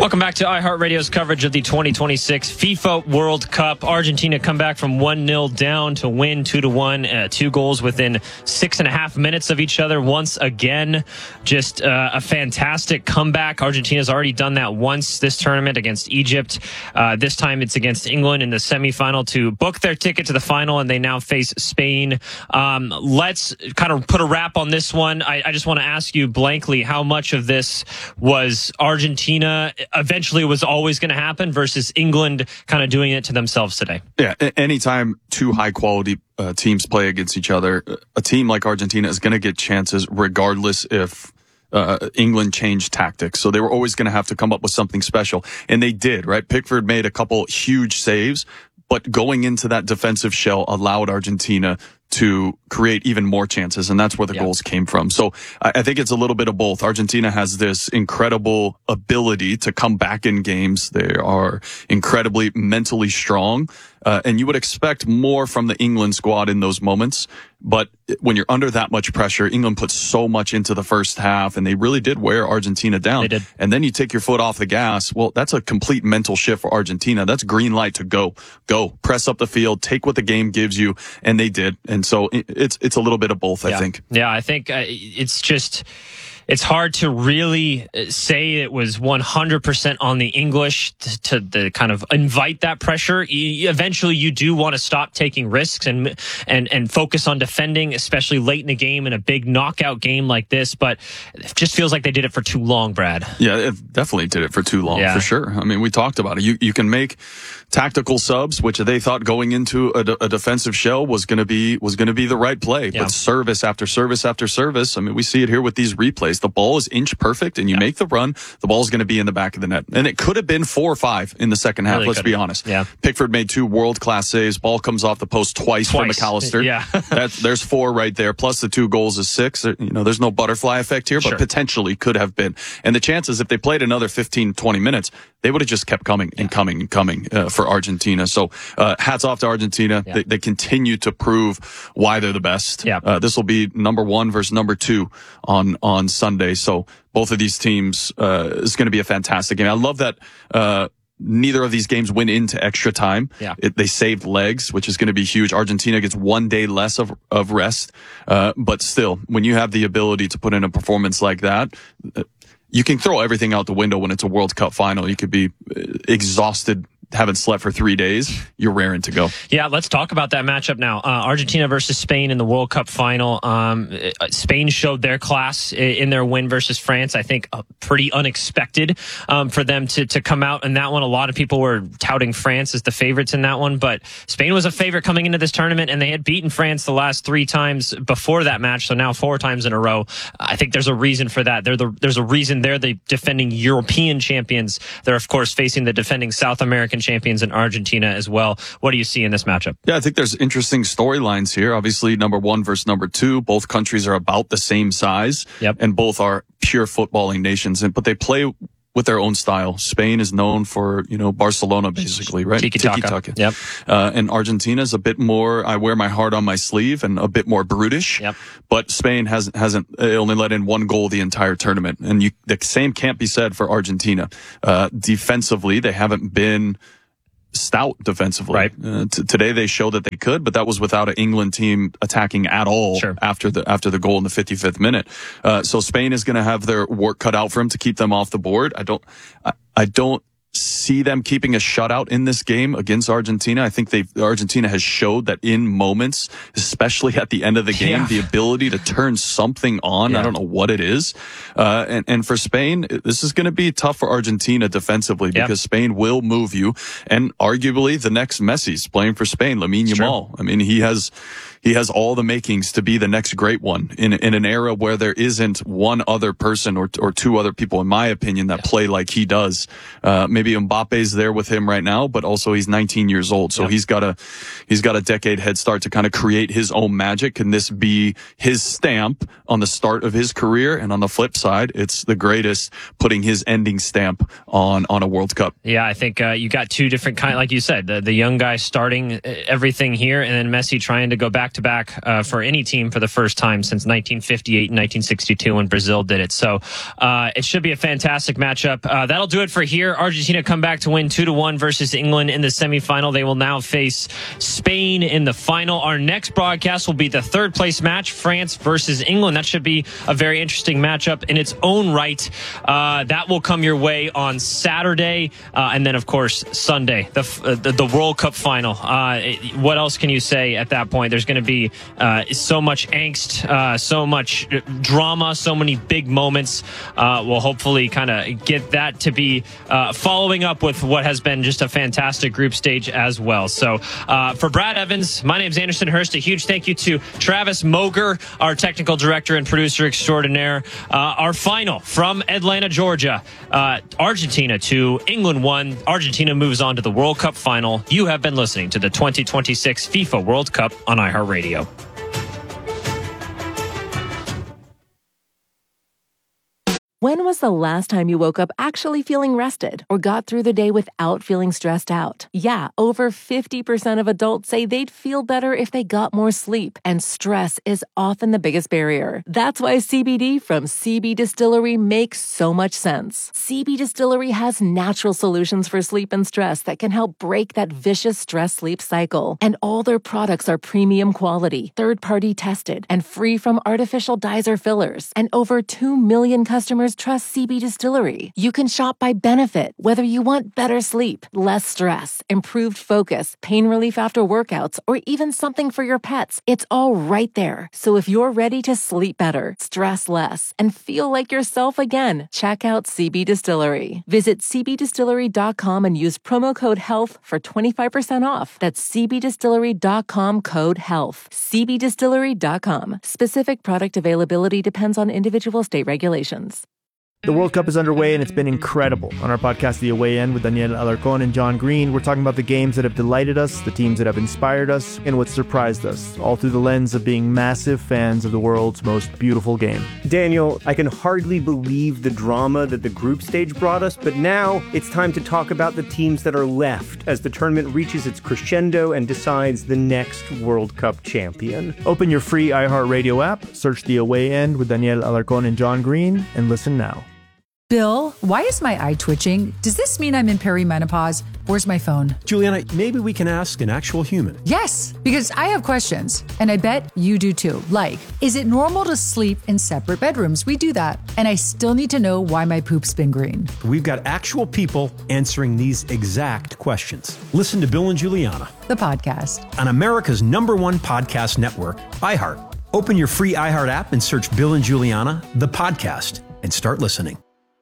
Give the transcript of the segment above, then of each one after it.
Welcome back to iHeartRadio's coverage of the 2026 FIFA World Cup. Argentina come back from 1-0 down to win 2-1, 2 goals within 6.5 minutes of each other once again. Just a fantastic comeback. Argentina's already done that once this tournament against Egypt. This time it's against England in the semifinal to book their ticket to the final, and they now face Spain. Let's kind of put a wrap on this one. I just want to ask you blankly, how much of this was Argentina eventually was always going to happen versus England kind of doing it to themselves today? Yeah, anytime two high-quality teams play against each other, a team like Argentina is going to get chances regardless if England changed tactics. So they were always going to have to come up with something special. And they did, right? Pickford made a couple huge saves, but going into that defensive shell allowed Argentina to create even more chances, and that's where the goals came from. So I think it's a little bit of both. Argentina has this incredible ability to come back in games. They are incredibly mentally strong, and you would expect more from the England squad in those moments. But when you're under that much pressure, England put so much into the first half, and they really did wear Argentina down. They did. And then you take your foot off the gas. Well, that's a complete mental shift for Argentina. That's green light to go, press up the field, take what the game gives you, and they did. And so it's a little bit of both, I think. Yeah, I think it's hard to really say it was 100% on the English to kind of invite that pressure. Eventually, you do want to stop taking risks and focus on defending, especially late in the game in a big knockout game like this. But it just feels like they did it for too long, Brad. Yeah, it definitely did it for too long, for sure. I mean, we talked about it. You can make tactical subs, which they thought going into a defensive shell was going to be the right play. But service after service after service, I mean, we see it here with these replays. The ball is inch perfect, and you make the run, the ball is going to be in the back of the net. And it could have been 4 or 5 in the second half, let's be honest. Yeah. Pickford made 2 world-class saves. Ball comes off the post twice. From McAllister. Yeah. There's 4 right there, plus the 2 goals is 6. There's no butterfly effect here, but potentially could have been. And the chances, if they played another 15, 20 minutes, they would have just kept coming and coming and coming for Argentina. So hats off to Argentina. Yeah. They continue to prove why they're the best. Yeah. This will be number 1 versus number 2 on Sunday. So both of these teams is going to be a fantastic game. I love that neither of these games went into extra time. Yeah. They saved legs, which is going to be huge. Argentina gets 1 day less of rest. But still, when you have the ability to put in a performance like that, you can throw everything out the window when it's a World Cup final. You could be exhausted, haven't slept for 3 days. You're raring to go. Yeah, let's talk about that matchup now. Argentina versus Spain in the World Cup final. Spain showed their class in their win versus France. I think pretty unexpected for them to come out in that one. A lot of people were touting France as the favorites in that one, but Spain was a favorite coming into this tournament, and they had beaten France the last 3 times before that match, so now 4 times in a row. I think there's a reason for that. There's a reason they're the defending European champions. They're, of course, facing the defending South American champions in Argentina as well. What do you see in this matchup? Yeah, I think there's interesting storylines here. Obviously, number 1 versus number 2. Both countries are about the same size, and both are pure footballing nations. But they play with their own style. Spain is known for, Barcelona, basically, right? Tiki-taka. Yep. And Argentina is a bit more, I wear my heart on my sleeve, and a bit more brutish. Yep. But Spain hasn't only let in 1 goal the entire tournament. And the same can't be said for Argentina. Defensively, they haven't been stout defensively. Right. Today they showed that they could, but that was without an England team attacking at all after the goal in the 55th minute. So Spain is going to have their work cut out for them to keep them off the board. I don't see them keeping a shutout in this game against Argentina. I think Argentina has showed that in moments, especially at the end of the game, the ability to turn something on. I don't know what it is. And for Spain, this is going to be tough for Argentina defensively because Spain will move you. And arguably the next Messi's playing for Spain, Lamine Yamal. I mean, he has all the makings to be the next great one in an era where there isn't one other person or 2 other people, in my opinion, that play like he does. Maybe Mbappe's there with him right now, but also he's 19 years old. So he's got a decade head start to kind of create his own magic. Can this be his stamp on the start of his career? And on the flip side, it's the greatest putting his ending stamp on a World Cup. Yeah, I think you got 2 different like you said, the young guy starting everything here, and then Messi trying to go back back-to-back for any team for the first time since 1958 and 1962 when Brazil did it. So it should be a fantastic matchup. That'll do it for here. Argentina come back to win 2-1 versus England in the semifinal. They will now face Spain in the final. Our next broadcast will be the third-place match, France versus England. That should be a very interesting matchup in its own right. That will come your way on Saturday, and then, of course, Sunday, the World Cup final. What else can you say at that point? There's going to be so much angst, so much drama, so many big moments. We'll hopefully kind of get that to be following up with what has been just a fantastic group stage as well. So for Brad Evans, my name's Anderson Hurst. A huge thank you to Travis Moger, our technical director and producer extraordinaire. Our final from Atlanta, Georgia, Argentina 2, England 1. Argentina moves on to the World Cup final. You have been listening to the 2026 FIFA World Cup on iHeartRadio. When was the last time you woke up actually feeling rested or got through the day without feeling stressed out? Yeah, over 50% of adults say they'd feel better if they got more sleep, and stress is often the biggest barrier. That's why CBD from CB Distillery makes so much sense. CB Distillery has natural solutions for sleep and stress that can help break that vicious stress-sleep cycle. And all their products are premium quality, third-party tested, and free from artificial dyes or fillers. And over 2 million customers trust CB Distillery. You can shop by benefit, whether you want better sleep, less stress, improved focus, pain relief after workouts, or even something for your pets. It's all right there. So if you're ready to sleep better, stress less, and feel like yourself again, check out CB Distillery. Visit cbdistillery.com and use promo code HEALTH for 25% off. That's cbdistillery.com, code HEALTH. cbdistillery.com. Specific product availability depends on individual state regulations. The World Cup is underway, and it's been incredible. On our podcast, The Away End, with Daniel Alarcón and John Green, we're talking about the games that have delighted us, the teams that have inspired us, and what surprised us, all through the lens of being massive fans of the world's most beautiful game. Daniel, I can hardly believe the drama that the group stage brought us, but now it's time to talk about the teams that are left as the tournament reaches its crescendo and decides the next World Cup champion. Open your free iHeartRadio app, search The Away End with Daniel Alarcón and John Green, and listen now. Bill, why is my eye twitching? Does this mean I'm in perimenopause? Where's my phone? Juliana, maybe we can ask an actual human. Yes, because I have questions, and I bet you do too. Like, is it normal to sleep in separate bedrooms? We do that. And I still need to know why my poop's been green. We've got actual people answering these exact questions. Listen to Bill and Juliana, the podcast, on America's #1 podcast network, iHeart. Open your free iHeart app and search Bill and Juliana, the podcast, and start listening.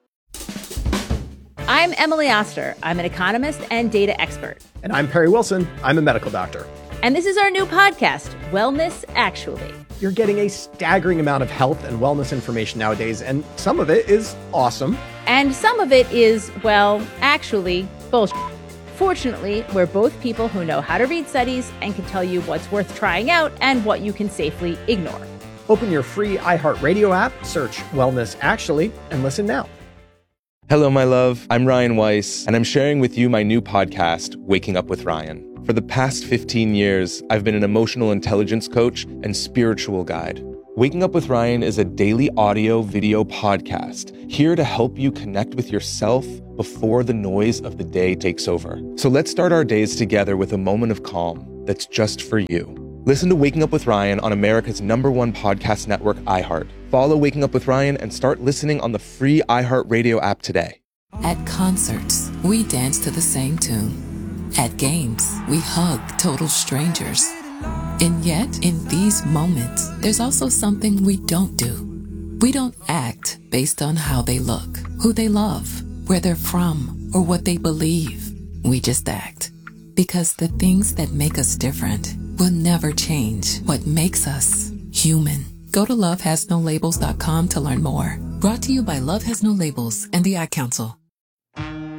I'm Emily Oster. I'm an economist and data expert. And I'm Perry Wilson. I'm a medical doctor. And this is our new podcast, Wellness Actually. You're getting a staggering amount of health and wellness information nowadays, and some of it is awesome. And some of it is, well, actually, bullshit. Fortunately, we're both people who know how to read studies and can tell you what's worth trying out and what you can safely ignore. Open your free iHeartRadio app, search Wellness Actually, and listen now. Hello, my love. I'm Ryan Weiss, and I'm sharing with you my new podcast, Waking Up with Ryan. For the past 15 years, I've been an emotional intelligence coach and spiritual guide. Waking Up with Ryan is a daily audio video podcast here to help you connect with yourself before the noise of the day takes over. So let's start our days together with a moment of calm that's just for you. Listen to Waking Up with Ryan on America's #1 podcast network, iHeart. Follow Waking Up with Ryan and start listening on the free iHeartRadio app today. At concerts, we dance to the same tune. At games, we hug total strangers. And yet, in these moments, there's also something we don't do. We don't act based on how they look, who they love, where they're from, or what they believe. We just act. Because the things that make us different will never change what makes us human. Go to lovehasnolabels.com to learn more. Brought to you by Love Has No Labels and the Ad Council.